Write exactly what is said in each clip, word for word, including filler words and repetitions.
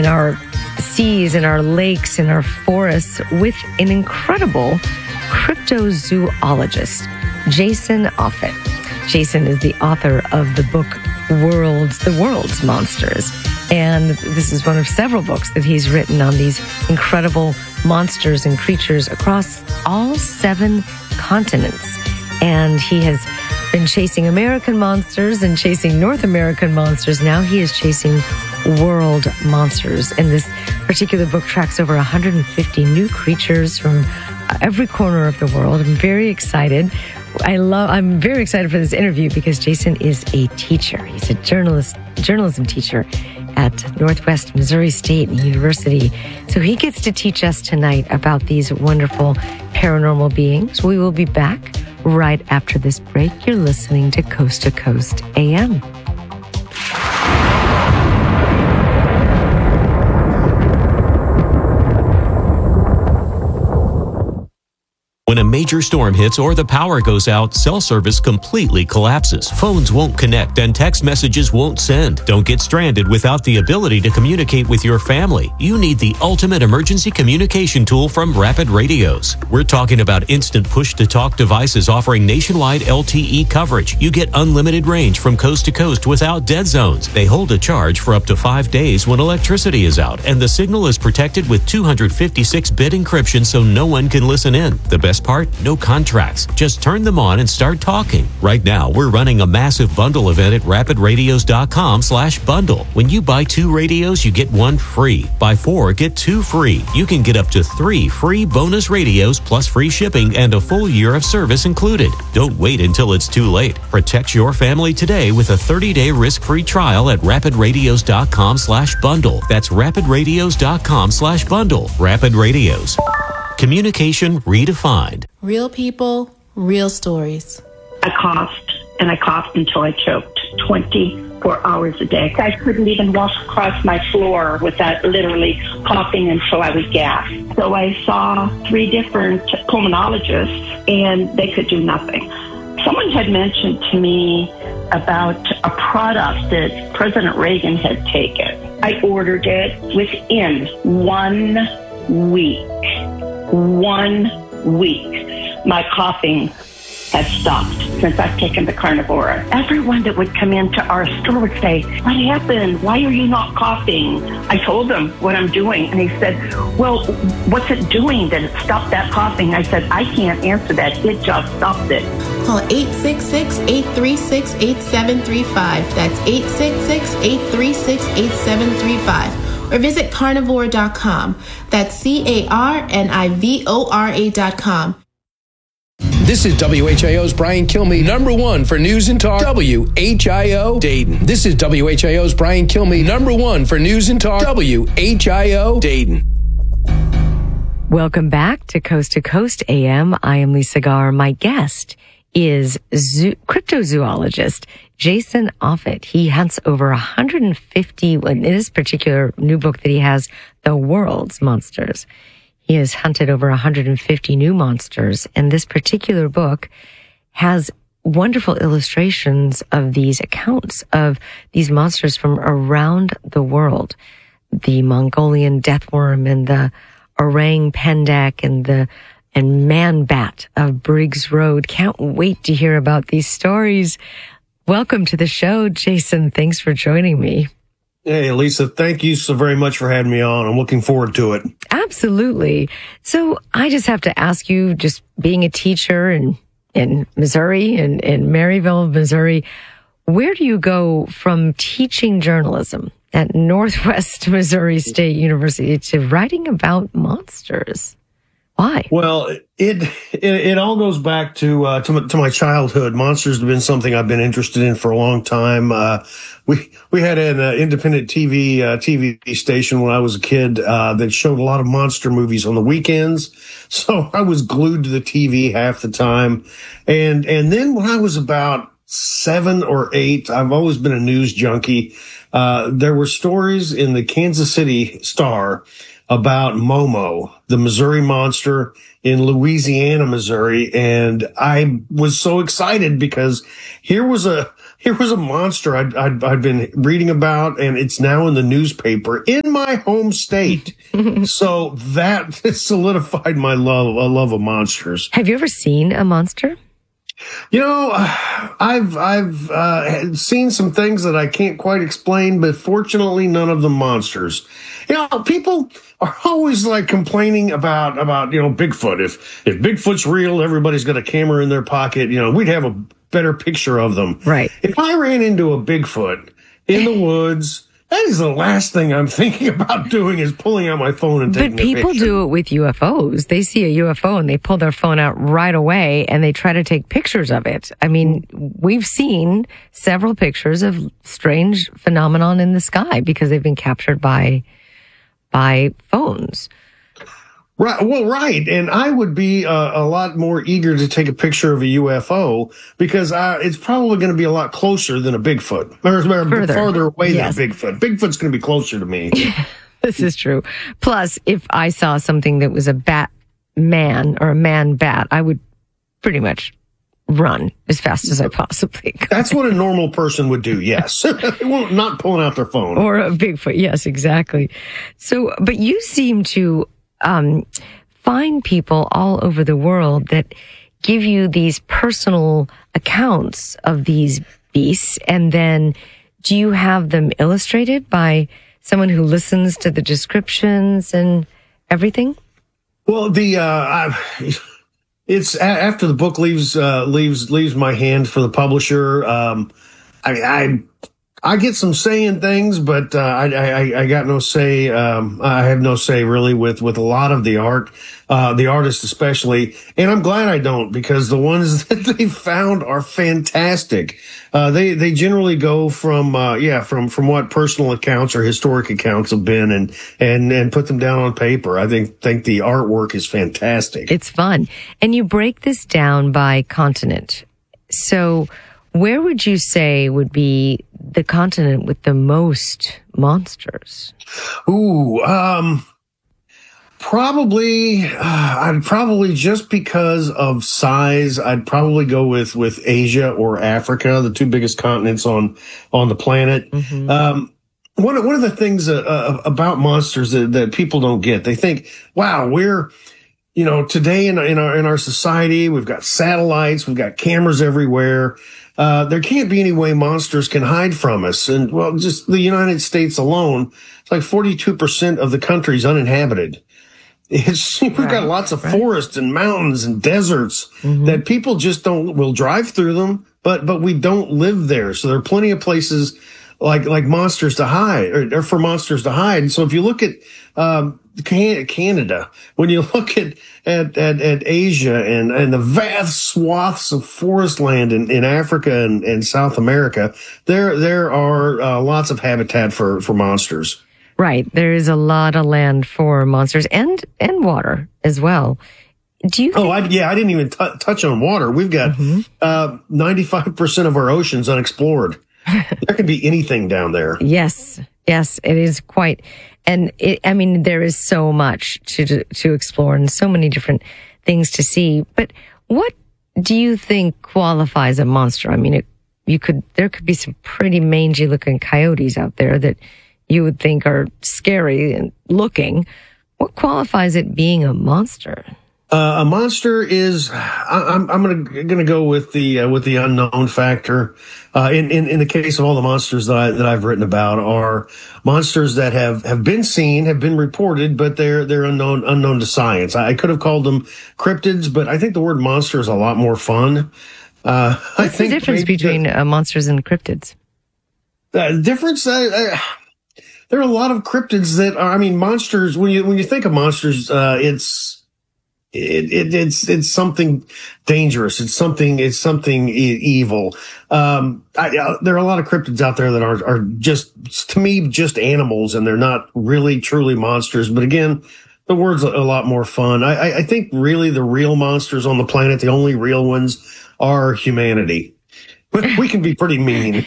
in our seas, in our lakes, in our forests with an incredible cryptozoologist, Jason Offutt. Jason is the author of the book Worlds, The World's Monsters. And this is one of several books that he's written on these incredible monsters and creatures across all seven continents. And he has been chasing American monsters and chasing North American monsters. Now he is chasing world monsters. And this particular book tracks over one hundred fifty new creatures from every corner of the world. I'm very excited. I love, I'm very excited for this interview because Jason is a teacher. He's a journalist, journalism teacher at Northwest Missouri State University. So he gets to teach us tonight about these wonderful paranormal beings. We will be back right after this break. You're listening to Coast to Coast A M. When a major storm hits or the power goes out, cell service completely collapses. Phones won't connect and text messages won't send. Don't get stranded without the ability to communicate with your family. You need the ultimate emergency communication tool from Rapid Radios. We're talking about instant push-to-talk devices offering nationwide L T E coverage. You get unlimited range from coast to coast without dead zones. They hold a charge for up to five days when electricity is out, and the signal is protected with two fifty-six bit encryption so no one can listen in. The best part? No contracts. Just turn them on and start talking. Right now, we're running a massive bundle event at rapid radios dot com slash bundle. When you buy two radios, you get one free. Buy four, get two free. You can get up to three free bonus radios plus free shipping and a full year of service included. Don't wait until it's too late. Protect your family today with a thirty-day risk-free trial at rapid radios dot com slash bundle. That's rapid radios dot com slash bundle. Rapid Radios. Communication redefined. Real people, real stories. I coughed, and I coughed until I choked twenty-four hours a day. I couldn't even walk across my floor without literally coughing until I would gasp. So I saw three different pulmonologists, and they could do nothing. Someone had mentioned to me about a product that President Reagan had taken. I ordered it within one week. One week, my coughing has stopped since I've taken the Carnivora. Everyone that would come into our store would say, "What happened? Why are you not coughing?" I told them what I'm doing, and he said, "Well, what's it doing that it stopped that coughing?" I said, "I can't answer that. It just stopped it." Call eight six six, eight three six, eight seven three five. That's eight six six, eight three six, eight seven three five. Or visit carnivore dot com. That's C A R N I V O R A dot com. This is W H I O's Brian Kilmeade, number one for news and talk, W H I O Dayton. This is W H I O's Brian Kilmeade, number one for news and talk, W H I O Dayton. Welcome back to Coast to Coast A M. I am Lisa Garr. My guest is zoo- cryptozoologist Jason Offutt. He hunts over one hundred fifty, in this particular new book that he has, The World's Monsters. He has hunted over one hundred fifty new monsters, and this particular book has wonderful illustrations of these accounts of these monsters from around the world. The Mongolian deathworm and the orang pendek and the and man bat of Briggs Road. Can't wait to hear about these stories. Welcome to the show, Jason. Thanks for joining me. Hey, Lisa, thank you so very much for having me on. I'm looking forward to it. Absolutely. So I just have to ask you, just being a teacher in, in Missouri, in, in Maryville, Missouri, where do you go from teaching journalism at Northwest Missouri State University to writing about monsters? Why? Well, it it, it all goes back to, uh, to, to my childhood. Monsters have been something I've been interested in for a long time. Uh, we, we had an uh, independent T V, uh, T V station when I was a kid, uh, that showed a lot of monster movies on the weekends. So I was glued to the T V half the time. And, and then when I was about seven or eight, I've always been a news junkie. Uh, there were stories in the Kansas City Star about Momo, the Missouri monster in Louisiana, Missouri. And I was so excited because here was a, here was a monster I'd, I'd, I'd been reading about, and it's now in the newspaper in my home state. So that solidified my love, a love of monsters. Have you ever seen a monster? You know, I've I've uh, seen some things that I can't quite explain, but fortunately, none of them monsters. You know, people are always like complaining about about you know Bigfoot. If if Bigfoot's real, everybody's got a camera in their pocket. You know, we'd have a better picture of them. Right. If I ran into a Bigfoot in the woods, that is the last thing I'm thinking about doing is pulling out my phone and taking a picture. But people do it with U F Os. They see a U F O and they pull their phone out right away and they try to take pictures of it. I mean, we've seen several pictures of strange phenomenon in the sky because they've been captured by by phones. Right. Well, right. And I would be uh, a lot more eager to take a picture of a U F O because uh, it's probably going to be a lot closer than a Bigfoot. Or, or Further. farther away Yes. than a Bigfoot. Bigfoot's going to be closer to me. This is true. Plus, if I saw something that was a bat man or a man bat, I would pretty much run as fast as I possibly could. That's what a normal person would do, yes. They won't, not pulling out their phone. Or a Bigfoot. Yes, exactly. So, but you seem to um, find people all over the world that give you these personal accounts of these beasts. And then do you have them illustrated by someone who listens to the descriptions and everything? Well, the, uh, I, it's a- after the book leaves, uh, leaves, leaves my hand for the publisher. Um, I, I, I get some say in things, but, uh, I, I, I got no say. Um, I have no say really with, with a lot of the art, uh, the artists especially. And I'm glad I don't because the ones that they found are fantastic. Uh, they, they generally go from, uh, yeah, from, from what personal accounts or historic accounts have been and, and, and put them down on paper. I think, think the artwork is fantastic. It's fun. And you break this down by continent. So where would you say would be the continent with the most monsters? Ooh, um, probably, uh, I'd probably just because of size, I'd probably go with, with Asia or Africa, the two biggest continents on, on the planet. Mm-hmm. Um, one of, one of the things uh, uh, about monsters that, that people don't get, they think, wow, we're, you know, today in, in our, in our society, we've got satellites, we've got cameras everywhere. Uh, there can't be any way monsters can hide from us. And well, just the United States alone, it's like forty-two percent of the country's uninhabited. It's, we've right, got lots of right. forests and mountains and deserts mm-hmm. that people just don't, will drive through them, but, but we don't live there. So there are plenty of places like, like monsters to hide or, or for monsters to hide. And so if you look at, um, Canada, when you look at, at, at, at Asia and, and the vast swaths of forest land in, in Africa and, and South America, there, there are uh, lots of habitat for, for monsters. Right. There is a lot of land for monsters and, and water as well. Do you? Oh, I, yeah, I didn't even t- touch on water. We've got, mm-hmm. uh, ninety-five percent of our oceans unexplored. There could be anything down there. Yes. Yes, it is quite, and it, I mean, there is so much to, to explore and so many different things to see. But what do you think qualifies a monster? I mean, it, you could, there could be some pretty mangy looking coyotes out there that you would think are scary and looking. What qualifies it being a monster? Uh, a monster is, I, I'm, I'm gonna, gonna go with the, uh, with the unknown factor. Uh, in, in, in the case of all the monsters that I, that I've written about are monsters that have, have been seen, have been reported, but they're, they're unknown, unknown to science. I, I could have called them cryptids, but I think the word monster is a lot more fun. Uh, What's I think the difference between the, uh, monsters and cryptids? Uh, difference, uh, uh, there are a lot of cryptids that are, I mean, monsters, when you, when you think of monsters, uh, it's, It, it, it's, it's something dangerous. It's something, it's something e- evil. Um, I, uh, there are a lot of cryptids out there that are, are just, to me, just animals and they're not really truly monsters. But again, the word's a, a lot more fun. I, I, I think really the real monsters on the planet, the only real ones are humanity. But we can be pretty mean.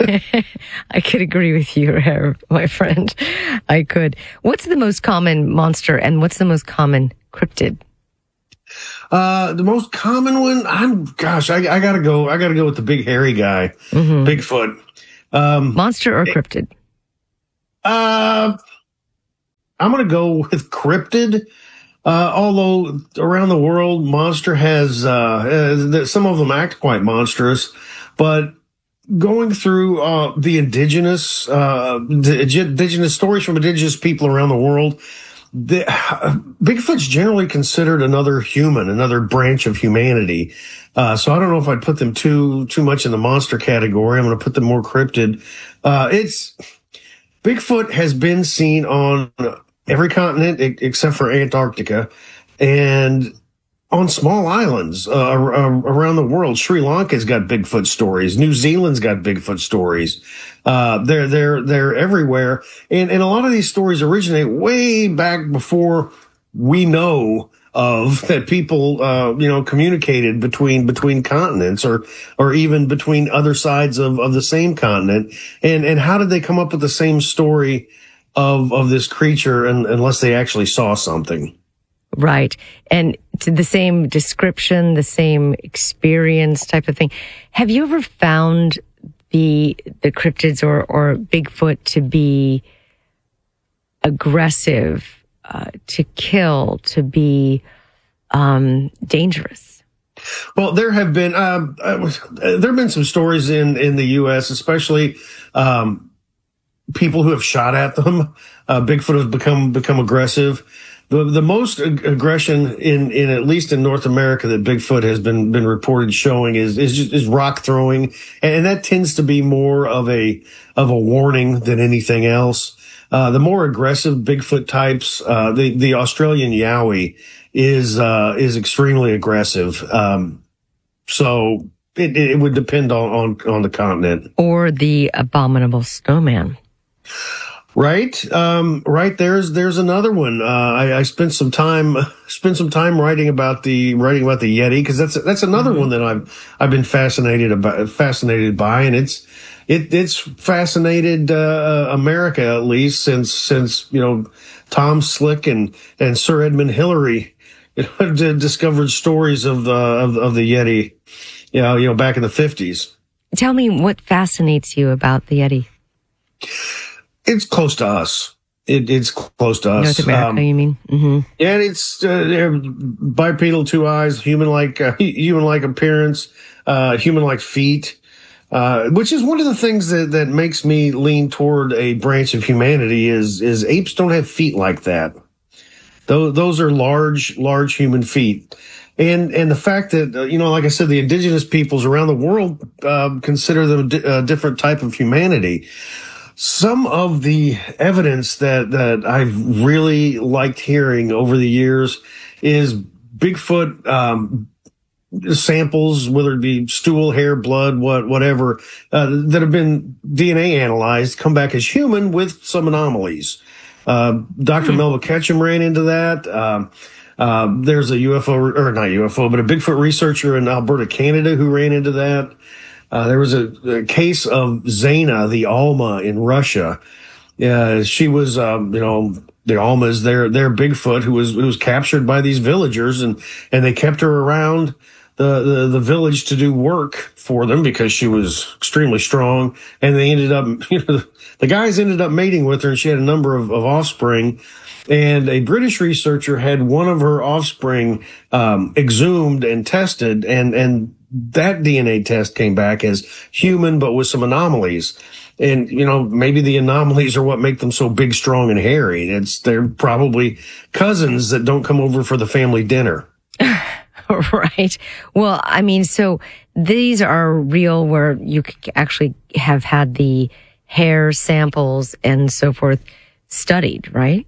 I could agree with you, my friend. I could. What's the most common monster and what's the most common cryptid? Uh, the most common one, I'm, gosh, I, I gotta go, I gotta go with the big hairy guy, mm-hmm. Bigfoot. Um, Monster or cryptid? Uh, I'm going to go with cryptid. Uh, although around the world, monster has, uh, uh, some of them act quite monstrous, but going through, uh, the indigenous, uh, the indigenous stories from indigenous people around the world, the, uh, Bigfoot's generally considered another human, another branch of humanity. Uh, so I don't know if I'd put them too, too much in the monster category. I'm going to put them more cryptid. Uh, it's, Bigfoot has been seen on every continent except for Antarctica and on small islands uh, around the world. Sri Lanka's got Bigfoot stories. New Zealand's got Bigfoot stories. Uh, they're, they're, they're everywhere. And, and a lot of these stories originate way back before we know of that people, uh, you know, communicated between, between continents or, or even between other sides of, of the same continent. And, and how did they come up with the same story of, of this creature and, unless they actually saw something? Right. And to the same description, the same experience type of thing. Have you ever found the, the cryptids or, or Bigfoot to be aggressive, uh, to kill, to be, um, dangerous? Well, there have been, um, uh, there have been some stories in, in the U S, especially, um, people who have shot at them. Uh, Bigfoot has become, become aggressive. The, the most ag- aggression in, in, at least in North America that Bigfoot has been, been reported showing is, is just, is rock throwing. And that tends to be more of a, of a warning than anything else. Uh, the more aggressive Bigfoot types, uh, the, the Australian Yowie is, uh, is extremely aggressive. Um, so it, it would depend on, on, on the continent. Or the abominable snowman. Right. Um, right. There's, there's another one. Uh, I, I spent some time, spent some time writing about the, writing about the Yeti, because that's, that's another mm-hmm. one that I've, I've been fascinated about, fascinated by. And it's, it, it's fascinated, uh, America, at least since, since, you know, Tom Slick and, and Sir Edmund Hillary, you know, discovered stories of the, of, of the Yeti, you know, you know, back in the fifties. Tell me what fascinates you about the Yeti. It's close to us. It, it's close to us. North America, um, you mean? Mm-hmm. Yeah, it's uh, bipedal, two eyes, human-like, uh, human-like appearance, uh, human-like feet, uh, which is one of the things that, that makes me lean toward a branch of humanity. Is is apes don't have feet like that. Those those are large, large human feet. And, and the fact that, uh, you know, like I said, the indigenous peoples around the world, uh, consider them a different type of humanity. Some of the evidence that, that I've really liked hearing over the years is Bigfoot, um, samples, whether it be stool, hair, blood, what, whatever, uh, that have been D N A analyzed, come back as human with some anomalies. Uh, Doctor Hmm. Melba Ketchum ran into that. Um, uh, there's a U F O, or not U F O, but a Bigfoot researcher in Alberta, Canada, who ran into that. Uh, there was a, a case of Zena, the Alma in Russia. Uh, she was, um, you know, the Almas, their, their Bigfoot who was, who was captured by these villagers, and, and they kept her around the, the, the village to do work for them because she was extremely strong. And they ended up, you know, the, the guys ended up mating with her, and she had a number of, of offspring. And a British researcher had one of her offspring, um, exhumed and tested, and, and, that D N A test came back as human, but with some anomalies. And, you know, maybe the anomalies are what make them so big, strong, and hairy. It's, they're probably cousins that don't come over for the family dinner. Right. Well, I mean, so these are real, where you actually have had the hair samples and so forth studied, right?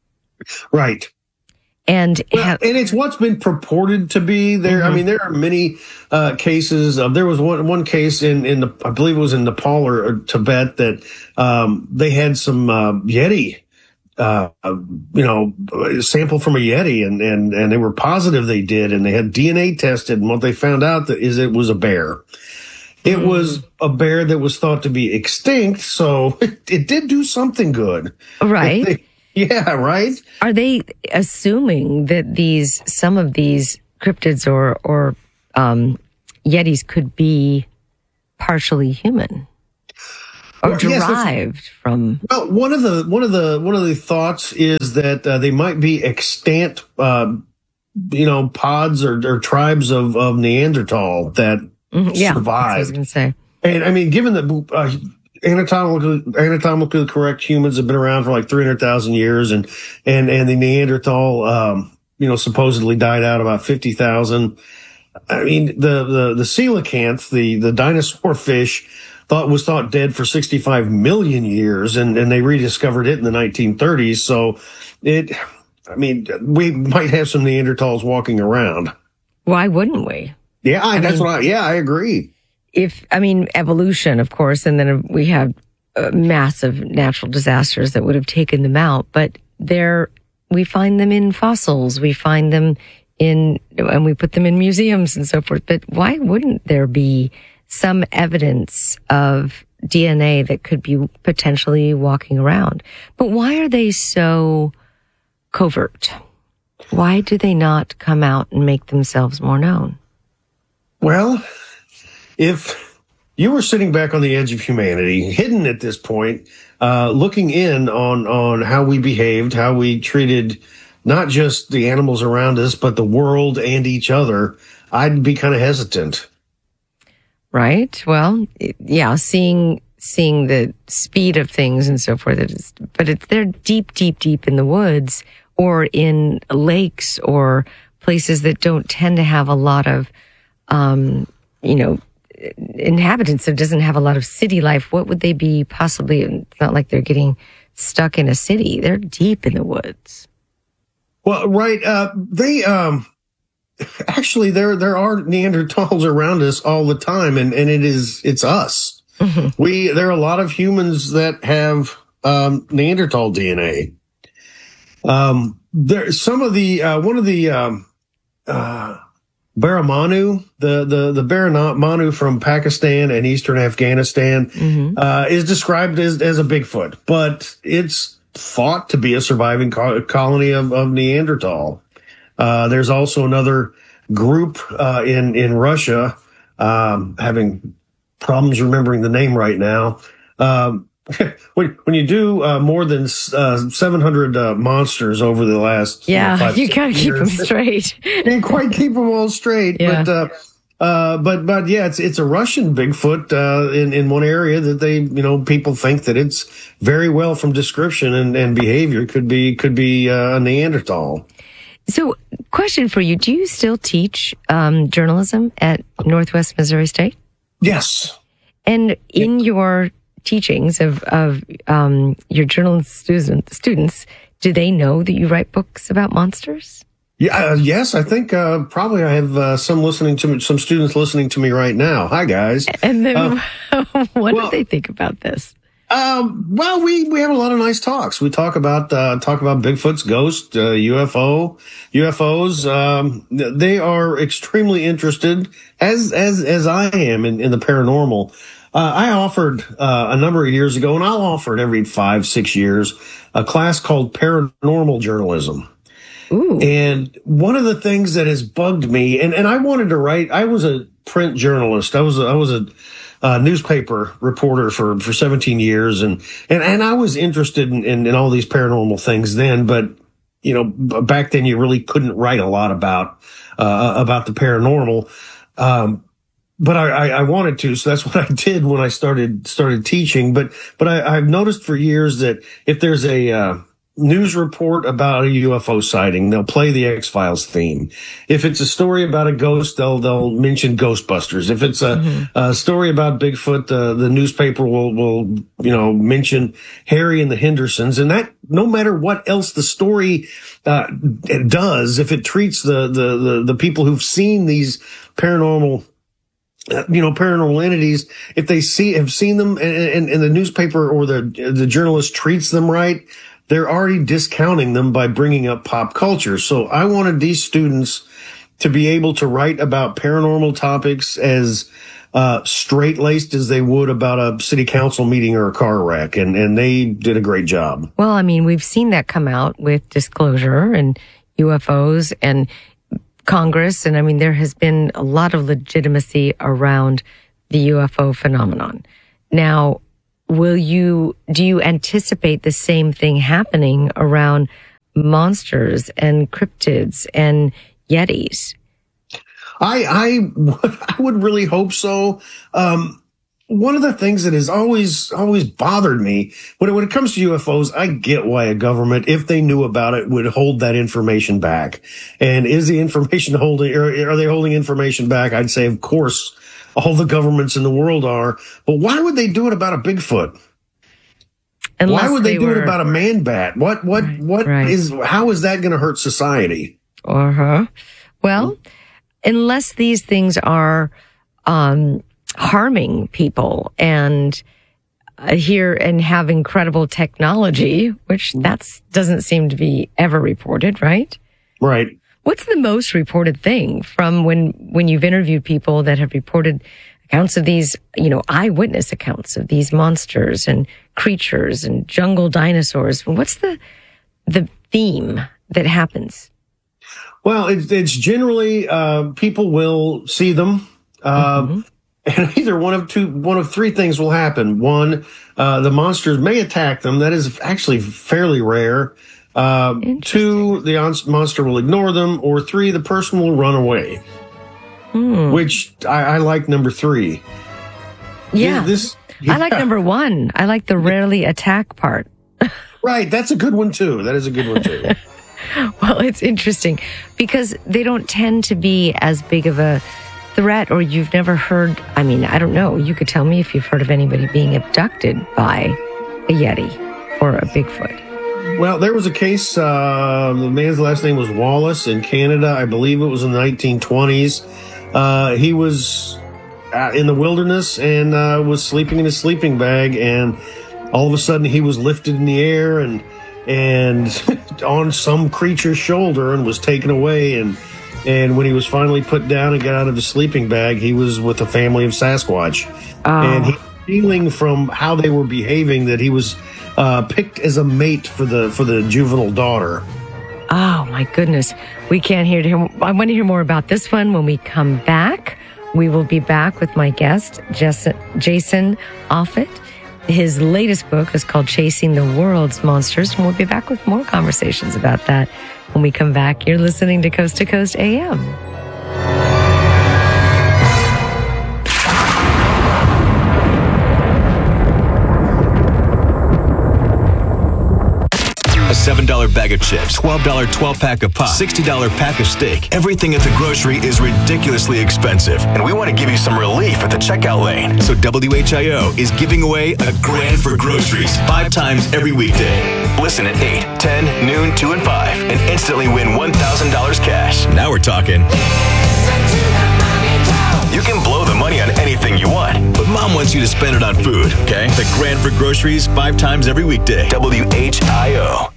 Right. And well, ha- and it's what's been purported to be there. Mm-hmm. I mean, there are many uh cases of. There was one one case in in the, I believe it was in Nepal or, or Tibet, that um they had some uh, Yeti, uh you know, sample from a Yeti, and and and they were positive they did, and they had D N A tested, and what they found out that is it was a bear. It mm. was a bear that was thought to be extinct, so it, it did do something good, right? They, Yeah, right. Are they assuming that these, some of these cryptids or, or, um, Yetis could be partially human? or Well, yes, derived from. Well, one of the one of the one of the thoughts is that uh, they might be extant, uh, you know, pods or, or tribes of, of Neanderthal that Mhm, yeah, that's what I was survived. going to say. And I mean, given that uh, anatomically anatomically correct humans have been around for like three hundred thousand years, and and and the Neanderthal, um, you know, supposedly died out about fifty thousand. I mean, the the the coelacanth, the the dinosaur fish, thought was thought dead for sixty-five million years, and and they rediscovered it in the nineteen thirties. So it, I mean, we might have some Neanderthals walking around. Why wouldn't we? Yeah, I, I that's mean- what I. Yeah, I agree. If, I mean, evolution, of course, and then we have uh, massive natural disasters that would have taken them out, but they're, we find them in fossils, we find them in, and we put them in museums and so forth. But why wouldn't there be some evidence of D N A that could be potentially walking around? But why are they so covert? Why do they not come out and make themselves more known? Well, if you were sitting back on the edge of humanity, hidden at this point, uh, looking in on, on how we behaved, how we treated not just the animals around us, but the world and each other, I'd be kind of hesitant. Right. Well, it- yeah, seeing, seeing the speed of things and so forth, it is, but it's, they're deep, deep, deep in the woods or in lakes or places that don't tend to have a lot of, um, you know, inhabitants. It doesn't have a lot of city life. What would they be possibly? It's not like they're getting stuck in a city. They're deep in the woods. Well, right. Uh, they, um, actually, there, there are Neanderthals around us all the time, and, and it is, it's us. Mm-hmm. We, there are a lot of humans that have, um, Neanderthal D N A. Um, there, some of the, uh, one of the, um, uh, Baramanu, the, the, the Baramanu from Pakistan and Eastern Afghanistan, Mm-hmm. uh, is described as, as a Bigfoot, but it's thought to be a surviving co- colony of, of Neanderthal. Uh, there's also another group, uh, in, in Russia, um, having problems remembering the name right now. Um, when, when you do, uh, more than, uh, seven hundred, uh, monsters over the last, Yeah, you know, five, you six gotta keep them years, straight. Can't quite keep them all straight, Yeah. but, uh, uh, but, but yeah, it's, it's a Russian Bigfoot, uh, in, in one area that they, you know, people think that it's very well from description and, and behavior could be, could be, uh, a Neanderthal. So, question for you: do you still teach um, journalism at Northwest Missouri State? Yes. And in your teachings of of um, your journalist student, students, do they know that you write books about monsters? Yeah. Uh, yes. I think, uh, probably I have, uh, some listening to me, some students listening to me right now. Hi, guys. And then, Uh, what well- do they think about this? Um, well, we, we have a lot of nice talks. We talk about, uh, talk about Bigfoot's ghost, uh, U F O, U F Os. Um, they are extremely interested, as, as, as I am in, in the paranormal. Uh, I offered, uh, a number of years ago, and I'll offer it every five, six years, a class called Paranormal Journalism. Ooh. And one of the things that has bugged me, and, and I wanted to write, I was a print journalist. I was a, I was a, uh, newspaper reporter for, for seventeen years. And, and, and I was interested in, in, in all these paranormal things then, but, you know, b- back then you really couldn't write a lot about, uh, about the paranormal. Um, but I, I, I wanted to, so that's what I did when I started, started teaching. But, but I, I've noticed for years that if there's a, uh, news report about a U F O sighting, they'll play the X-Files theme. If it's a story about a ghost, they'll they'll mention Ghostbusters. If it's a, mm-hmm. a story about Bigfoot, uh, the newspaper will will you know mention Harry and the Hendersons. And that, no matter what else the story uh, does, if it treats the the the, the people who've seen these paranormal you know, paranormal entities, if they see, have seen them and, and, and the newspaper or the, the journalist treats them right, they're already discounting them by bringing up pop culture. So I wanted these students to be able to write about paranormal topics as, uh, straight-laced as they would about a city council meeting or a car wreck. And, and they did a great job. Well, I mean, we've seen that come out with Disclosure and U F Os and Congress. And I mean, there has been a lot of legitimacy around the U F O phenomenon. Now, will you, do you anticipate the same thing happening around monsters and cryptids and yetis? I, I, I would really hope so. Um, one of the things that has always, always bothered me when it, when it comes to U F Os, I get why a government, if they knew about it, would hold that information back. And is the information holding, or are they holding information back? I'd say, of course, all the governments in the world are. But why would they do it about a Bigfoot? Unless why would they, they do were, it about a man bat? What, what, right, what right. is, how is that going to hurt society? Uh-huh. Well, mm-hmm. unless these things are, um, harming people and uh, here and have incredible technology, which that's doesn't seem to be ever reported, right? Right. What's the most reported thing from when, when you've interviewed people that have reported accounts of these, you know, eyewitness accounts of these monsters and creatures and jungle dinosaurs? What's the, the theme that happens? Well, it's, it's generally, uh, people will see them, uh, mm-hmm. and either one of two, one of three things will happen. One, uh, the monsters may attack them. That is actually fairly rare. Uh, two, the monster will ignore them. Or three, the person will run away. Hmm. Which I, I like number three. Yeah. This, yeah. I like number one. I like the rarely attack part. Right. That's a good one too. That is a good one too. Well, it's interesting because they don't tend to be as big of a threat, or you've never heard, I mean, I don't know, you could tell me if you've heard of anybody being abducted by a Yeti or a Bigfoot. Well, there was a case, uh, the man's last name was Wallace in Canada. I believe it was in the nineteen twenties. Uh, he was uh, in the wilderness and uh, was sleeping in his sleeping bag, and all of a sudden he was lifted in the air and and on some creature's shoulder and was taken away. And And when he was finally put down and got out of his sleeping bag, he was with a family of Sasquatch. Oh. And he was feeling from how they were behaving that he was uh, picked as a mate for the for the juvenile daughter. Oh, my goodness. We can't hear. I want to hear more about this one when we come back. We will be back with my guest, Jason Offutt. His latest book is called Chasing the World's Monsters, and we'll be back with more conversations about that when we come back. You're listening to Coast to Coast A M. A seven dollar bag of chips, twelve dollar twelve-pack of pop, sixty dollar pack of steak. Everything at the grocery is ridiculously expensive, and we want to give you some relief at the checkout lane. So W H I O is giving away a grand for groceries five times every weekday. Listen at eight, ten, noon, two, and five, and instantly win one thousand dollars cash. Now we're talking. You can blow the money on anything you want, but Mom wants you to spend it on food, okay? The grand for groceries five times every weekday. W H I O.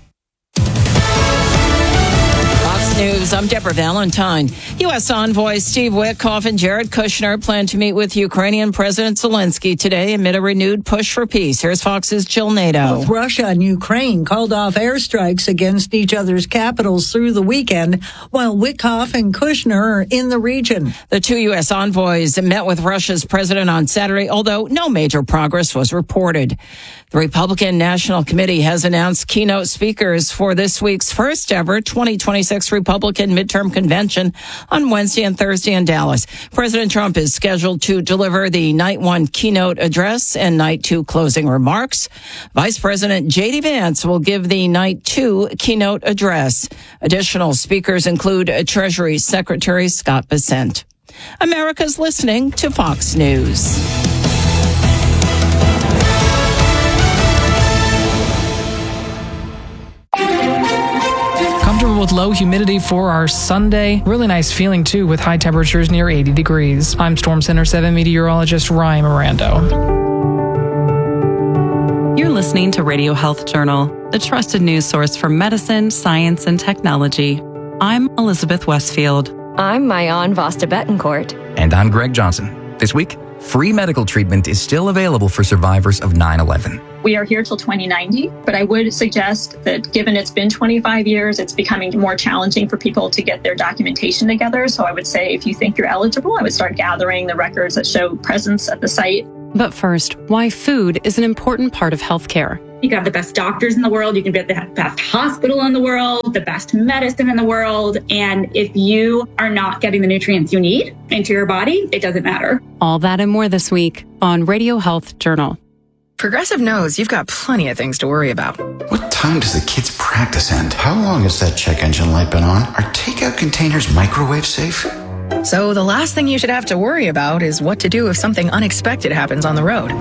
News. I'm Deborah Valentine. U S envoy Steve Witkoff and Jared Kushner plan to meet with Ukrainian President Zelensky today amid a renewed push for peace. Here's Fox's Jill Nato. Both Russia and Ukraine called off airstrikes against each other's capitals through the weekend, while Witkoff and Kushner are in the region. The two U S envoys met with Russia's president on Saturday, although no major progress was reported. The Republican National Committee has announced keynote speakers for this week's first ever twenty twenty-six Republican midterm convention on Wednesday and Thursday in Dallas. President Trump is scheduled to deliver the night one keynote address and night two closing remarks. Vice President J D Vance will give the night two keynote address. Additional speakers include Treasury Secretary Scott Bessent. America's listening to Fox News. With low humidity for our Sunday. Really nice feeling too with high temperatures near eighty degrees. I'm Storm Center seven meteorologist Ryan Mirando. You're listening to Radio Health Journal, the trusted news source for medicine, science, and technology. I'm Elizabeth Westfield. I'm Mayan Vasta Betancourt. And I'm Greg Johnson. This week, free medical treatment is still available for survivors of nine eleven. We are here till twenty ninety, but I would suggest that given it's been twenty-five years, it's becoming more challenging for people to get their documentation together. So I would say if you think you're eligible, I would start gathering the records that show presence at the site. But first, why food is an important part of healthcare. You can have the best doctors in the world. You can be at the best hospital in the world, the best medicine in the world. And if you are not getting the nutrients you need into your body, it doesn't matter. All that and more this week on Radio Health Journal. Progressive knows you've got plenty of things to worry about. What time does the kids' practice end? How long has that check engine light been on? Are takeout containers microwave safe? So the last thing you should have to worry about is what to do if something unexpected happens on the road.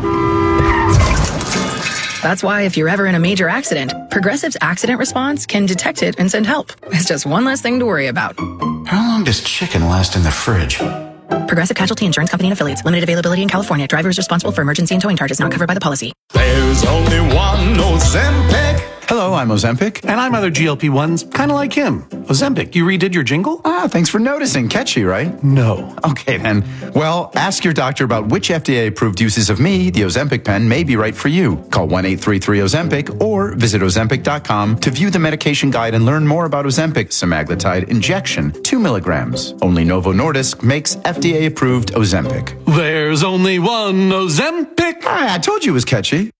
That's why if you're ever in a major accident, Progressive's accident response can detect it and send help. It's just one less thing to worry about. How long does chicken last in the fridge? Progressive Casualty Insurance Company and Affiliates. Limited availability in California. Driver is responsible for emergency and towing charges not covered by the policy. There's only one Ozempic. Hello, I'm Ozempic, and I'm other G L P ones, kind of like him. Ozempic, you redid your jingle? Ah, thanks for noticing. Catchy, right? No. Okay, then. Well, ask your doctor about which F D A-approved uses of me, the Ozempic pen, may be right for you. Call one eight three three Ozempic or visit Ozempic dot com to view the medication guide and learn more about Ozempic semaglutide injection, two milligrams. Only Novo Nordisk makes F D A-approved Ozempic. There's only one Ozempic. Ah, I told you it was catchy.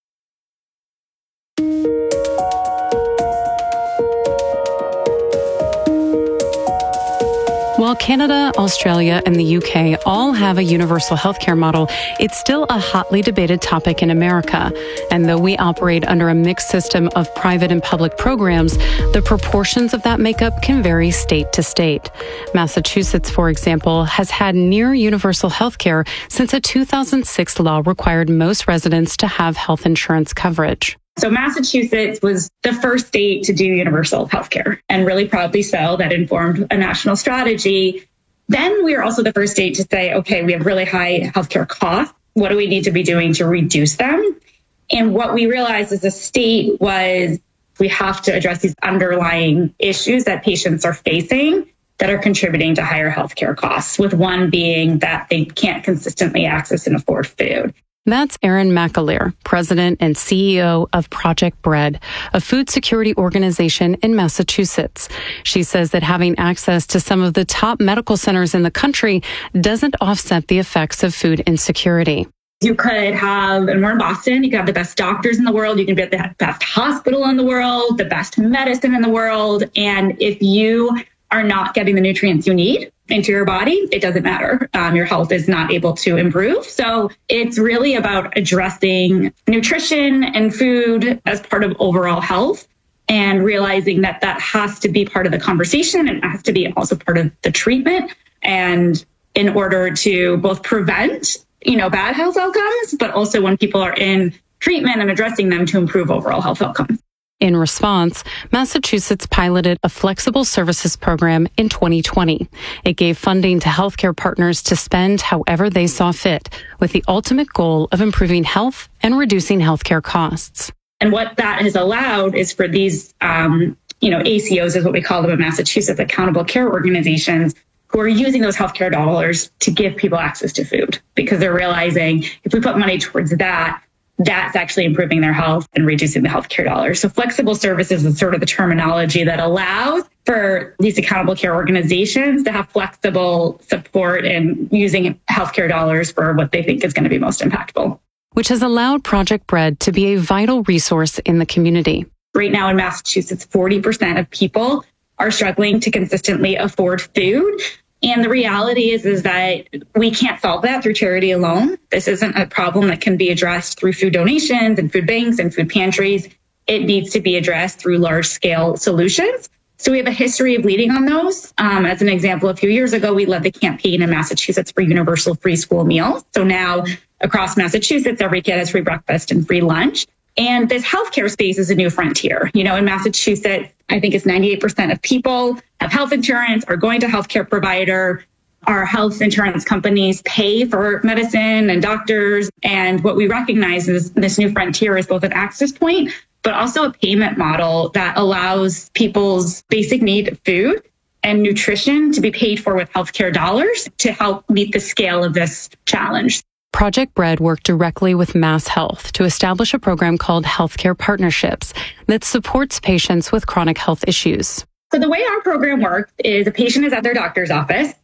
While Canada, Australia, and the U K all have a universal healthcare model, it's still a hotly debated topic in America. And though we operate under a mixed system of private and public programs, the proportions of that makeup can vary state to state. Massachusetts, for example, has had near universal healthcare since a two thousand six law required most residents to have health insurance coverage. So Massachusetts was the first state to do universal healthcare, and really proudly so. That informed a national strategy. Then we were also the first state to say, okay, we have really high healthcare costs. What do we need to be doing to reduce them? And what we realized as a state was we have to address these underlying issues that patients are facing that are contributing to higher healthcare costs, with one being that they can't consistently access and afford food. That's Erin McAleer, president and C E O of Project Bread, a food security organization in Massachusetts. She says that having access to some of the top medical centers in the country doesn't offset the effects of food insecurity. You could have, and we're in Boston, you could have the best doctors in the world, you can be at the best hospital in the world, the best medicine in the world, and if you are not getting the nutrients you need into your body, it doesn't matter. Um, your health is not able to improve. So it's really about addressing nutrition and food as part of overall health, and realizing that that has to be part of the conversation and it has to be also part of the treatment. And in order to both prevent, you know, bad health outcomes, but also when people are in treatment and addressing them to improve overall health outcomes. In response, Massachusetts piloted a flexible services program in twenty twenty. It gave funding to healthcare partners to spend however they saw fit, with the ultimate goal of improving health and reducing healthcare costs. And what that has allowed is for these, um, you know, A C Os is what we call them in Massachusetts, accountable care organizations, who are using those healthcare dollars to give people access to food, because they're realizing if we put money towards that, that's actually improving their health and reducing the healthcare dollars. So flexible services is sort of the terminology that allows for these accountable care organizations to have flexible support and using healthcare dollars for what they think is going to be most impactful. Which has allowed Project Bread to be a vital resource in the community. Right now in Massachusetts, forty percent of people are struggling to consistently afford food. And the reality is, is that we can't solve that through charity alone. This isn't a problem that can be addressed through food donations and food banks and food pantries. It needs to be addressed through large scale solutions. So we have a history of leading on those. Um, as an example, a few years ago, we led the campaign in Massachusetts for universal free school meals. So now across Massachusetts, every kid has free breakfast and free lunch. And this healthcare space is a new frontier. You know, in Massachusetts, I think it's ninety-eight percent of people have health insurance, are going to a healthcare provider. Our health insurance companies pay for medicine and doctors. And what we recognize is this new frontier is both an access point, but also a payment model that allows people's basic need of food and nutrition to be paid for with healthcare dollars to help meet the scale of this challenge. Project Bread worked directly with Mass Health to establish a program called Healthcare Partnerships that supports patients with chronic health issues. So the way our program works is a patient is at their doctor's office.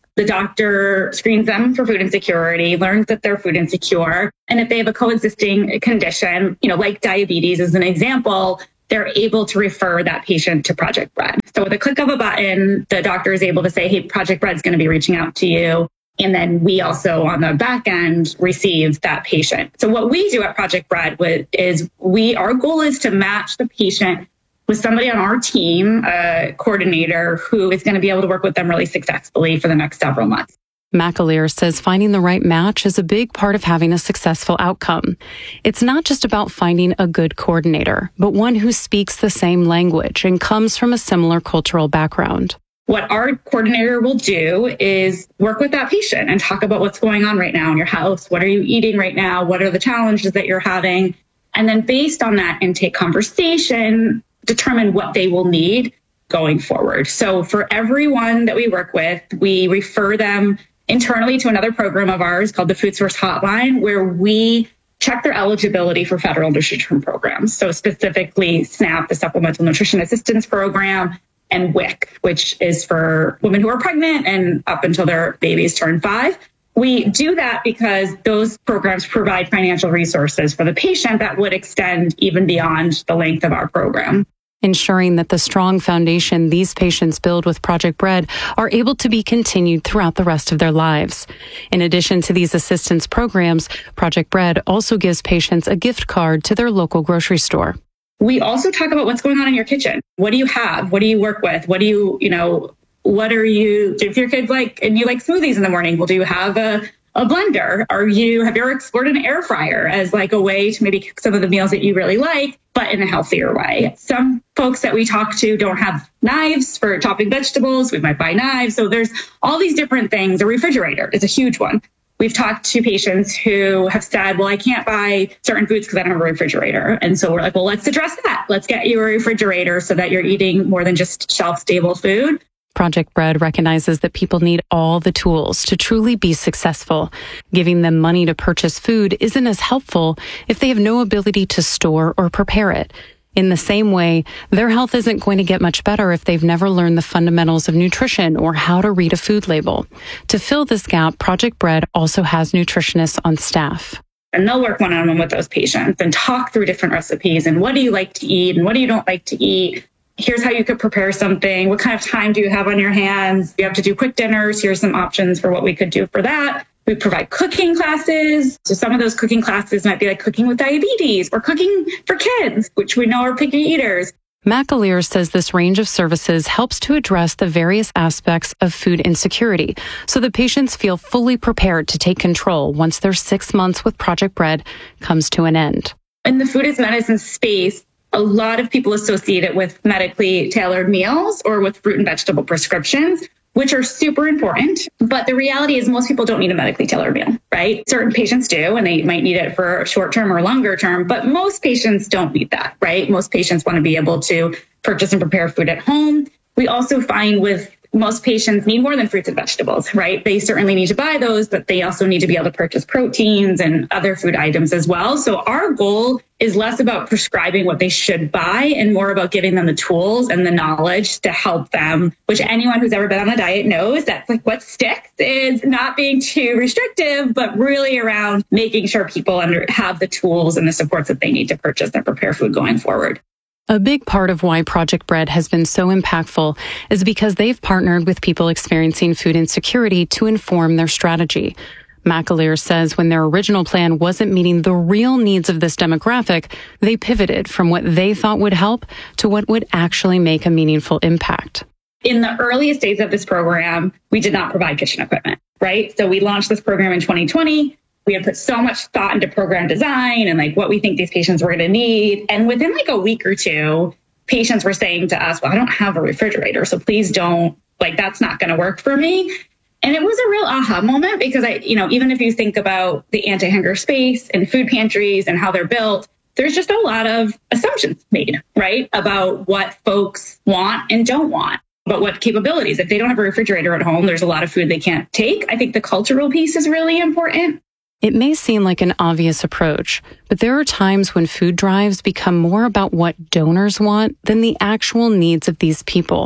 The doctor screens them for food insecurity, learns that they're food insecure. And if they have a coexisting condition, you know, like diabetes as an example, they're able to refer that patient to Project Bread. So with a click of a button, the doctor is able to say, hey, Project Bread's going to be reaching out to you. And then we also on the back end receive that patient. So what we do at Project Bread is we, our goal is to match the patient with somebody on our team, a coordinator who is going to be able to work with them really successfully for the next several months. McAleer says finding the right match is a big part of having a successful outcome. It's not just about finding a good coordinator, but one who speaks the same language and comes from a similar cultural background. What our coordinator will do is work with that patient and talk about what's going on right now in your house. What are you eating right now? What are the challenges that you're having? And then based on that intake conversation, determine what they will need going forward. So for everyone that we work with, we refer them internally to another program of ours called the Food Source Hotline, where we check their eligibility for federal nutrition programs. So specifically SNAP, the Supplemental Nutrition Assistance Program, and W I C, which is for women who are pregnant and up until their babies turn five. We do that because those programs provide financial resources for the patient that would extend even beyond the length of our program. Ensuring that the strong foundation these patients build with Project Bread are able to be continued throughout the rest of their lives. In addition to these assistance programs, Project Bread also gives patients a gift card to their local grocery store. We also talk about what's going on in your kitchen. What do you have? What do you work with? What do you, you know, what are you, if your kid's like, and you like smoothies in the morning, well, do you have a, a blender? Are you, have you ever explored an air fryer as like a way to maybe cook some of the meals that you really like, but in a healthier way? Some folks that we talk to don't have knives for chopping vegetables. We might buy knives. So there's all these different things. A refrigerator is a huge one. We've talked to patients who have said, well, I can't buy certain foods because I don't have a refrigerator. And so we're like, well, let's address that. Let's get you a refrigerator so that you're eating more than just shelf-stable food. Project Bread recognizes that people need all the tools to truly be successful. Giving them money to purchase food isn't as helpful if they have no ability to store or prepare it. In the same way, their health isn't going to get much better if they've never learned the fundamentals of nutrition or how to read a food label. To fill this gap, Project Bread also has nutritionists on staff. And they'll work one-on-one with those patients and talk through different recipes and what do you like to eat and what do you don't like to eat. Here's how you could prepare something. What kind of time do you have on your hands? You have to do quick dinners. Here's some options for what we could do for that. We provide cooking classes. So some of those cooking classes might be like cooking with diabetes or cooking for kids, which we know are picky eaters. McAleer says this range of services helps to address the various aspects of food insecurity so that patients feel fully prepared to take control once their six months with Project Bread comes to an end. In the food as medicine space, a lot of people associate it with medically tailored meals or with fruit and vegetable prescriptions, which are super important. But the reality is most people don't need a medically tailored meal, right? Certain patients do, and they might need it for short term or longer term, but most patients don't need that, right? Most patients want to be able to purchase and prepare food at home. We also find with most patients need more than fruits and vegetables, right? They certainly need to buy those, but they also need to be able to purchase proteins and other food items as well. So our goal is less about prescribing what they should buy and more about giving them the tools and the knowledge to help them, which anyone who's ever been on a diet knows that's like what sticks is not being too restrictive, but really around making sure people under, have the tools and the supports that they need to purchase and prepare food going forward. A big part of why Project Bread has been so impactful is because they've partnered with people experiencing food insecurity to inform their strategy. McAleer says when their original plan wasn't meeting the real needs of this demographic, they pivoted from what they thought would help to what would actually make a meaningful impact. In the earliest days of this program, we did not provide kitchen equipment, right? So we launched this program in twenty twenty. We had put so much thought into program design and like what we think these patients were going to need. And within like a week or two, patients were saying to us, well, I don't have a refrigerator, so please don't, like, that's not going to work for me. And it was a real aha moment because I, you know, even if you think about the anti-hunger space and food pantries and how they're built, there's just a lot of assumptions made, right, about what folks want and don't want. But what capabilities, if they don't have a refrigerator at home, there's a lot of food they can't take. I think the cultural piece is really important. It may seem like an obvious approach, but there are times when food drives become more about what donors want than the actual needs of these people.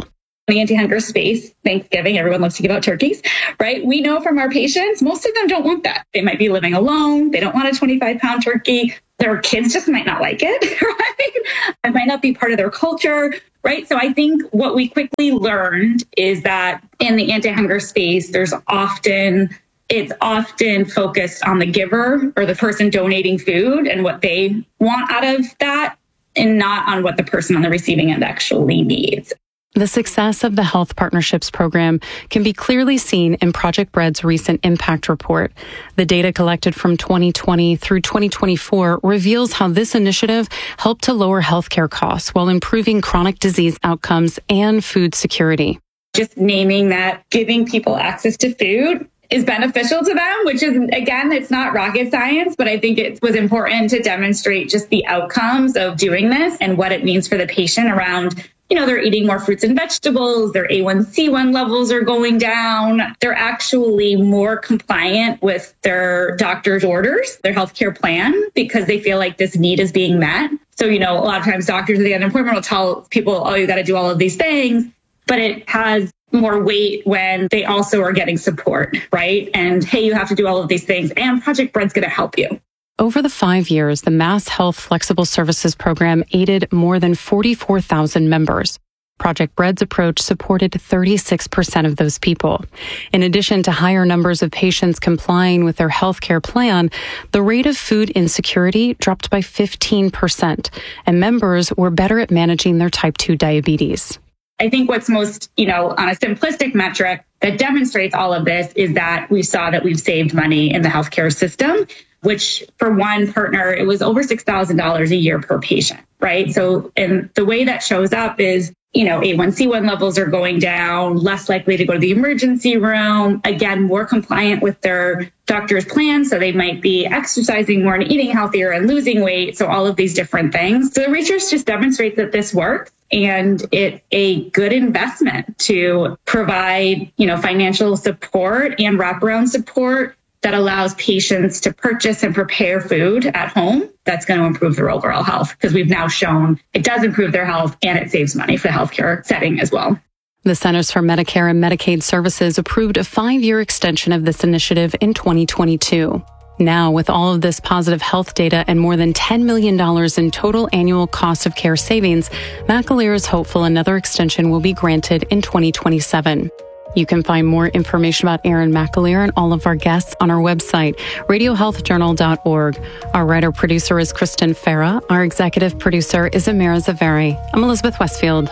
the anti-hunger space, Thanksgiving, everyone loves to give out turkeys, right? We know from our patients, most of them don't want that. They might be living alone. They don't want a twenty-five pound turkey. Their kids just might not like it, right? It might not be part of their culture, right? So I think what we quickly learned is that in the anti-hunger space, there's often, it's often focused on the giver or the person donating food and what they want out of that, and not on what the person on the receiving end actually needs. The success of the Health Partnerships program can be clearly seen in Project Bread's recent impact report. The data collected from twenty twenty through twenty twenty-four reveals how this initiative helped to lower healthcare costs while improving chronic disease outcomes and food security. Just naming that giving people access to food is beneficial to them, which is, again, it's not rocket science, but I think it was important to demonstrate just the outcomes of doing this and what it means for the patient around, you know, they're eating more fruits and vegetables, their A one C one levels are going down, they're actually more compliant with their doctor's orders, their healthcare plan, because they feel like this need is being met. So, you know, a lot of times doctors at the end of the appointment will tell people, oh, you got to do all of these things, but it has more weight when they also are getting support, right? And hey, you have to do all of these things, and Project Bread's going to help you. Over the five years, the Mass Health Flexible Services Program aided more than forty-four thousand members. Project Bread's approach supported thirty-six percent of those people. In addition to higher numbers of patients complying with their health care plan, the rate of food insecurity dropped by fifteen percent, and members were better at managing their type two diabetes. I think what's most, you know, on a simplistic metric that demonstrates all of this is that we saw that we've saved money in the healthcare system, which for one partner, it was over six thousand dollars a year per patient, right? So, and the way that shows up is, you know, A one C one levels are going down, less likely to go to the emergency room, again, more compliant with their doctor's plan. So they might be exercising more and eating healthier and losing weight. So all of these different things. So the research just demonstrates that this works. And it's a good investment to provide, you know, financial support and wraparound support that allows patients to purchase and prepare food at home. That's going to improve their overall health, because we've now shown it does improve their health and it saves money for the healthcare setting as well. The Centers for Medicare and Medicaid Services approved a five-year extension of this initiative in twenty twenty-two. Now, with all of this positive health data and more than ten million dollars in total annual cost of care savings, McAleer is hopeful another extension will be granted in twenty twenty-seven. You can find more information about Erin McAleer and all of our guests on our website, radio health journal dot org. Our writer-producer is Kristen Farah. Our executive producer is Amira Zaveri. I'm Elizabeth Westfield.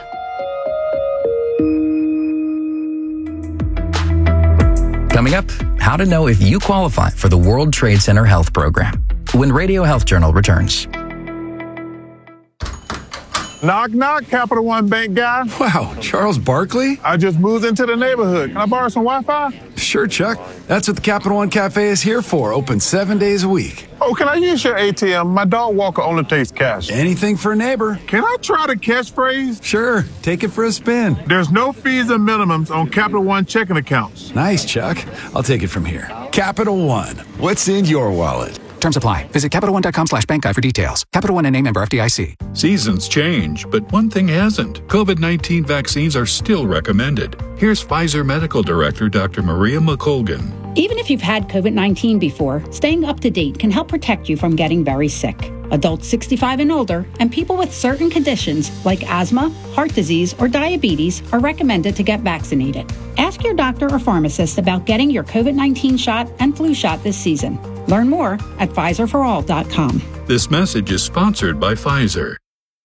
Coming up, how to know if you qualify for the World Trade Center Health Program when Radio Health Journal returns. Knock, knock, Capital One Bank guy. Wow, Charles Barkley? I just moved into the neighborhood. Can I borrow some Wi-Fi? Sure, Chuck. That's what the Capital One Cafe is here for, open seven days a week. Oh, can I use your A T M? My dog walker only takes cash. Anything for a neighbor. Can I try the catchphrase? Sure, take it for a spin. There's no fees and minimums on Capital One checking accounts. Nice, Chuck. I'll take it from here. Capital One, what's in your wallet? Terms apply. Visit Capital One dot com slash bank guide for details. Capital One N A member F D I C. Seasons change, but one thing hasn't. COVID nineteen vaccines are still recommended. Here's Pfizer Medical Director Doctor Maria McColgan. Even if you've had COVID nineteen before, staying up to date can help protect you from getting very sick. Adults sixty-five and older and people with certain conditions like asthma, heart disease, or diabetes are recommended to get vaccinated. Ask your doctor or pharmacist about getting your COVID nineteen shot and flu shot this season. Learn more at Pfizer for all dot com. This message is sponsored by Pfizer.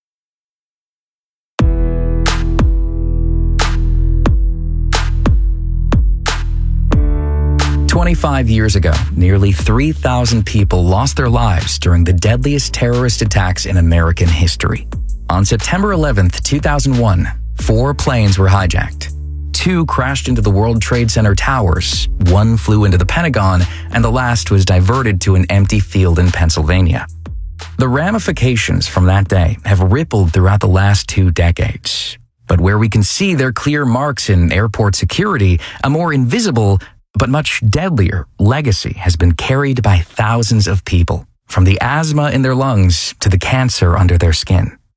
twenty-five years ago, nearly three thousand people lost their lives during the deadliest terrorist attacks in American history. On September eleventh, two thousand one, four planes were hijacked. Two crashed into the World Trade Center towers, one flew into the Pentagon, and the last was diverted to an empty field in Pennsylvania. The ramifications from that day have rippled throughout the last two decades. But where we can see their clear marks in airport security, a more invisible but much deadlier legacy has been carried by thousands of people, from the asthma in their lungs to the cancer under their skin.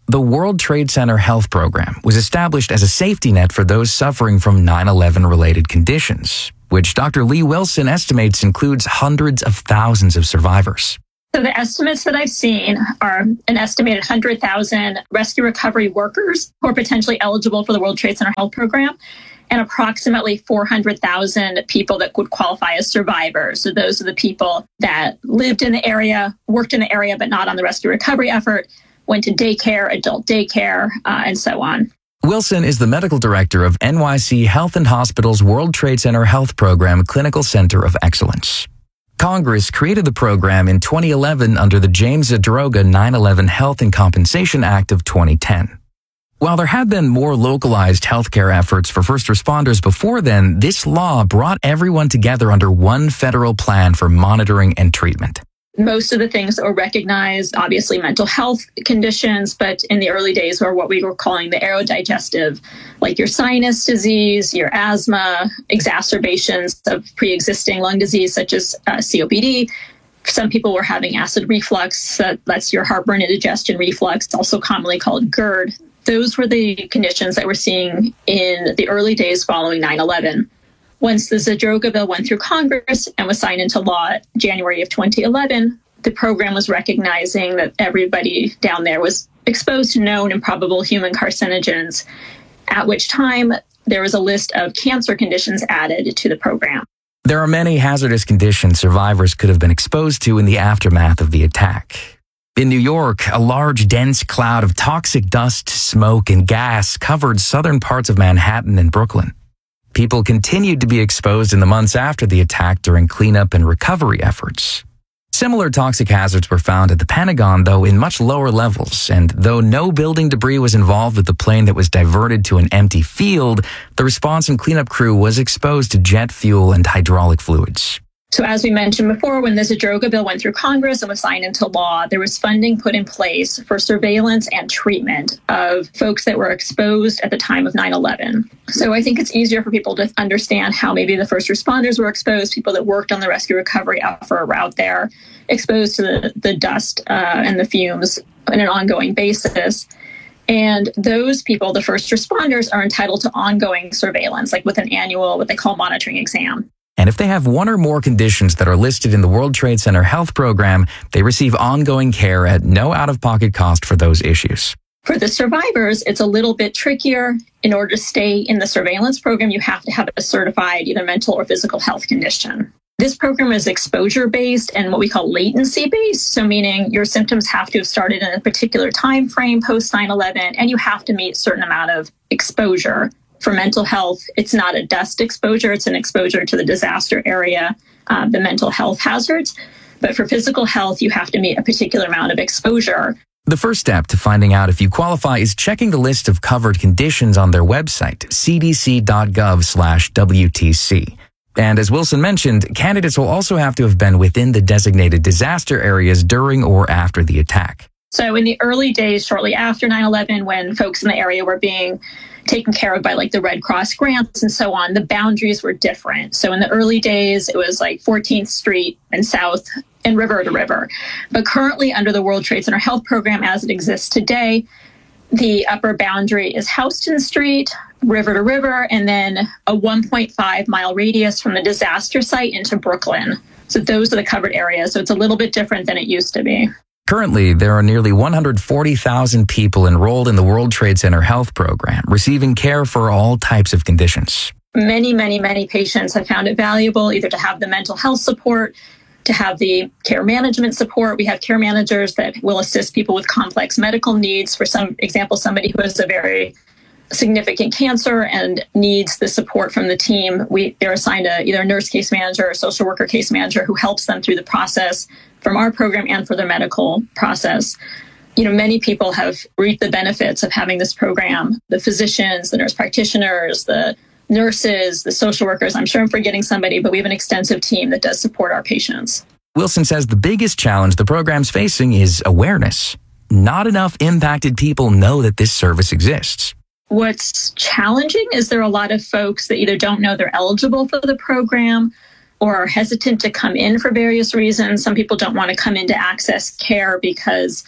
The World Trade Center Health Program was established as a safety net for those suffering from nine eleven related conditions, which Doctor Lee Wilson estimates includes hundreds of thousands of survivors. So the estimates that I've seen are an estimated one hundred thousand rescue recovery workers who are potentially eligible for the World Trade Center Health Program, and approximately four hundred thousand people that would qualify as survivors. So those are the people that lived in the area, worked in the area, but not on the rescue recovery effort, went to daycare, adult daycare, uh, and so on. Wilson is the medical director of N Y C Health and Hospitals World Trade Center Health Program Clinical Center of Excellence. Congress created the program in twenty eleven under the James Zadroga nine eleven Health and Compensation Act of twenty ten. While there had been more localized healthcare efforts for first responders before then, this law brought everyone together under one federal plan for monitoring and treatment. Most of the things that were recognized, obviously mental health conditions, but in the early days were what we were calling the aerodigestive, like your sinus disease, your asthma, exacerbations of pre-existing lung disease such as uh, C O P D. Some people were having acid reflux, uh, that's your heartburn and digestion reflux, also commonly called GERD. Those were the conditions that we're seeing in the early days following nine eleven. Once the Zadroga bill went through Congress and was signed into law January of twenty eleven, the program was recognizing that everybody down there was exposed to known and probable human carcinogens, at which time there was a list of cancer conditions added to the program. There are many hazardous conditions survivors could have been exposed to in the aftermath of the attack. In New York, a large, dense cloud of toxic dust, smoke, and gas covered southern parts of Manhattan and Brooklyn. People continued to be exposed in the months after the attack during cleanup and recovery efforts. Similar toxic hazards were found at the Pentagon, though in much lower levels, and though no building debris was involved with the plane that was diverted to an empty field, the response and cleanup crew was exposed to jet fuel and hydraulic fluids. So as we mentioned before, when the Zadroga bill went through Congress and was signed into law, there was funding put in place for surveillance and treatment of folks that were exposed at the time of nine eleven. So I think it's easier for people to understand how maybe the first responders were exposed, people that worked on the rescue recovery effort were out there, exposed to the, the dust uh, and the fumes on an ongoing basis. And those people, the first responders, are entitled to ongoing surveillance, like with an annual, what they call monitoring exam. And if they have one or more conditions that are listed in the World Trade Center Health Program, they receive ongoing care at no out-of-pocket cost for those issues. For the survivors, it's a little bit trickier. In order to stay in the surveillance program, you have to have a certified either mental or physical health condition. This program is exposure-based and what we call latency-based, so meaning your symptoms have to have started in a particular time frame post nine eleven, and you have to meet a certain amount of exposure. For mental health, it's not a dust exposure, it's an exposure to the disaster area, uh, the mental health hazards. But for physical health, you have to meet a particular amount of exposure. The first step to finding out if you qualify is checking the list of covered conditions on their website, c d c dot gov slash w t c. And as Wilson mentioned, candidates will also have to have been within the designated disaster areas during or after the attack. So in the early days, shortly after nine eleven, when folks in the area were being taken care of by like the Red Cross grants and so on, the boundaries were different. So in the early days, it was like fourteenth Street and South and river to river. But currently under the World Trade Center Health Program as it exists today, the upper boundary is Houston Street, river to river, and then a one point five mile radius from the disaster site into Brooklyn. So those are the covered areas. So it's a little bit different than it used to be. Currently, there are nearly one hundred forty thousand people enrolled in the World Trade Center Health Program, receiving care for all types of conditions. Many, many, many patients have found it valuable either to have the mental health support, to have the care management support. We have care managers that will assist people with complex medical needs. For some example, somebody who has a very significant cancer and needs the support from the team, we they're assigned a, either a nurse case manager or a social worker case manager who helps them through the process from our program and for their medical process. You know, many people have reaped the benefits of having this program. The physicians, the nurse practitioners, the nurses, the social workers. I'm sure I'm forgetting somebody, but we have an extensive team that does support our patients. Wilson says the biggest challenge the program's facing is awareness. Not enough impacted people know that this service exists. What's challenging is there are a lot of folks that either don't know they're eligible for the program or are hesitant to come in for various reasons. Some people don't want to come in to access care because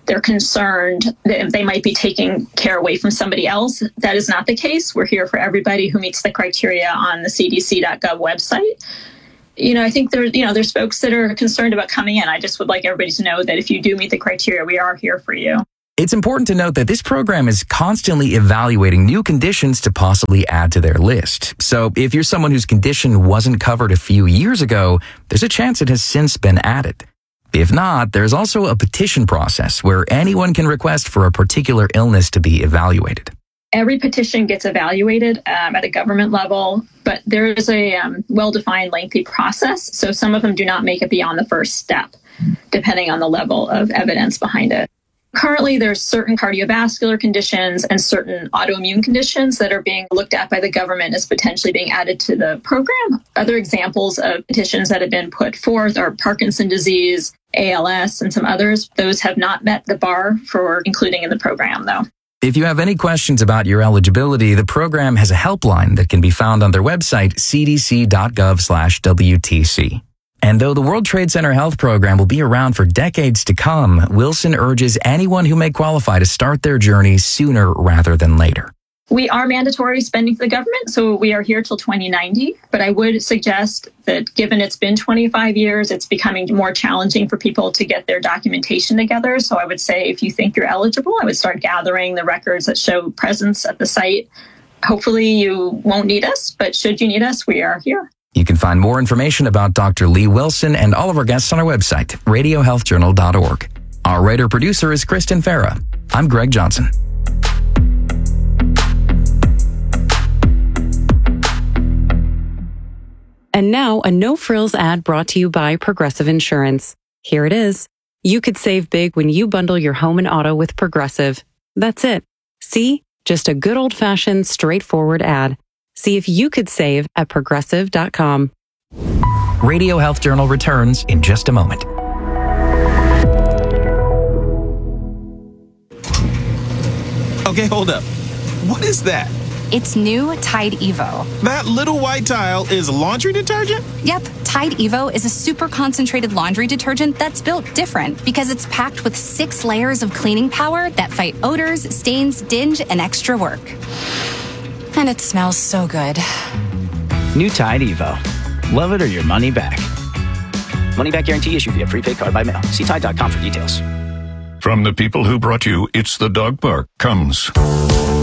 they're concerned that they might be taking care away from somebody else. That is not the case. We're here for everybody who meets the criteria on the C D C dot gov website. You know, I think there, you know, there's folks that are concerned about coming in. I just would like everybody to know that if you do meet the criteria, we are here for you. It's important to note that this program is constantly evaluating new conditions to possibly add to their list. So if you're someone whose condition wasn't covered a few years ago, there's a chance it has since been added. If not, there's also a petition process where anyone can request for a particular illness to be evaluated. Every petition gets evaluated um, at a government level, but there is a um, well-defined, lengthy process. So some of them do not make it beyond the first step, depending on the level of evidence behind it. Currently, there's certain cardiovascular conditions and certain autoimmune conditions that are being looked at by the government as potentially being added to the program. Other examples of petitions that have been put forth are Parkinson's disease, A L S, and some others. Those have not met the bar for including in the program, though. If you have any questions about your eligibility, the program has a helpline that can be found on their website, c d c dot gov slash w t c. And though the World Trade Center Health Program will be around for decades to come, Wilson urges anyone who may qualify to start their journey sooner rather than later. We are mandatory spending for the government, so we are here till twenty ninety. But I would suggest that given it's been twenty-five years, it's becoming more challenging for people to get their documentation together. So I would say if you think you're eligible, I would start gathering the records that show presence at the site. Hopefully you won't need us, but should you need us, we are here. You can find more information about Doctor Lee Wilson and all of our guests on our website, radio health journal dot org. Our writer-producer is Kristen Farah. I'm Greg Johnson. And now, a no-frills ad brought to you by Progressive Insurance. Here it is. You could save big when you bundle your home and auto with Progressive. That's it. See? Just a good old-fashioned, straightforward ad. See if you could save at progressive dot com. Radio Health Journal returns in just a moment. Okay, hold up. What is that? It's new Tide Evo. That little white tile is laundry detergent? Yep, Tide Evo is a super concentrated laundry detergent that's built different because it's packed with six layers of cleaning power that fight odors, stains, dinge, and extra work. And it smells so good. New Tide Evo. Love it or your money back. Money back guarantee issued via prepaid card by mail. See Tide dot com for details. From the people who brought you It's the Dog Park comes